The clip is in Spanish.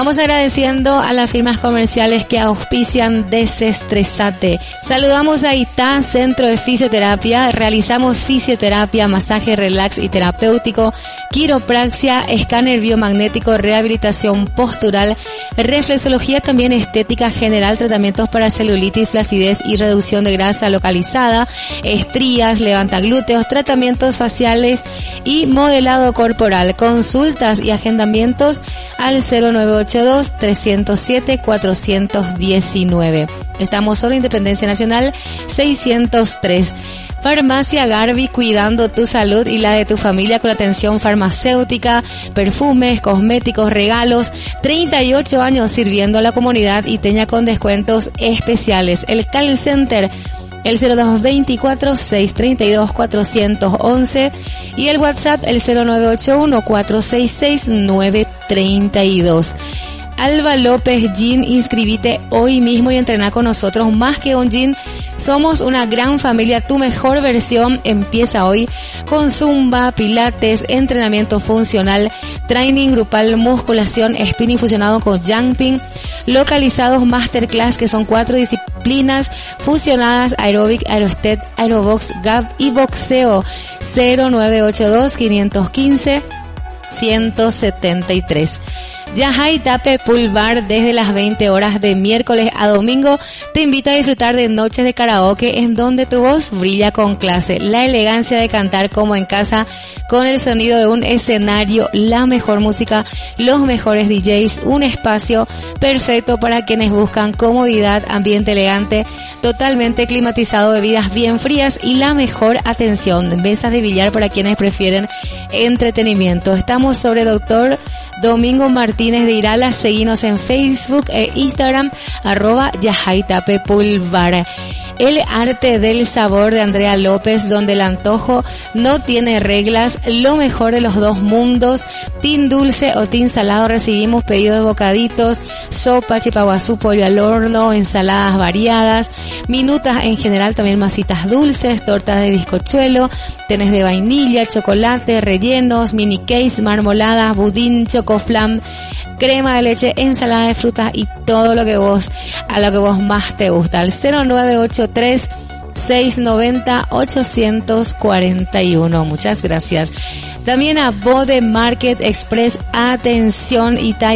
Vamos agradeciendo a las firmas comerciales que auspician Desestresate. Saludamos a ITA, Centro de Fisioterapia. Realizamos fisioterapia, masaje, relax y terapéutico, quiropraxia, escáner biomagnético, rehabilitación postural, reflexología, también estética general, tratamientos para celulitis, flacidez y reducción de grasa localizada, estrías, levanta glúteos, tratamientos faciales y modelado corporal. Consultas y agendamientos al 0982-307-419. Estamos sobre Independencia Nacional 603. Farmacia Garbi, cuidando tu salud y la de tu familia con atención farmacéutica, perfumes, cosméticos, regalos. 38 años sirviendo a la comunidad y Teña con descuentos especiales. El Call Center, el 0224-632-411 y el WhatsApp el 0981-466-932. Alba López Gym, inscribite hoy mismo y entrená con nosotros. Más que un gym, somos una gran familia. Tu mejor versión empieza hoy con Zumba, Pilates, entrenamiento funcional, training grupal, musculación, spinning fusionado con jumping, localizados masterclass que son 4 disciplinas fusionadas: aeróbic, aerostep, aerobox, gap y boxeo. 0982-515-173. Yahai Tape Pool Bar, desde las 20 horas de miércoles a domingo, te invita a disfrutar de noches de karaoke en donde tu voz brilla con clase. La elegancia de cantar como en casa, con el sonido de un escenario, la mejor música, los mejores DJs, un espacio perfecto para quienes buscan comodidad, ambiente elegante, totalmente climatizado, bebidas bien frías y la mejor atención. Mesas de billar para quienes prefieren entretenimiento. Estamos sobre Dr. Domingo Martínez de Irala. Seguinos en Facebook e Instagram, @YahaiTapePoolBar. El arte del sabor de Andrea López, donde el antojo no tiene reglas, lo mejor de los dos mundos. Team dulce o team salado, recibimos pedidos de bocaditos, sopa, chipaguazú, pollo al horno, ensaladas variadas, minutas en general, también masitas dulces, tortas de bizcochuelo, tenés de vainilla, chocolate, rellenos, mini cakes, marmoladas, budín, chocoflam, crema de leche, ensalada de frutas y todo lo que vos más te gusta. Al 0983-690-841. Muchas gracias. También a Bode Market Express, atención Italia.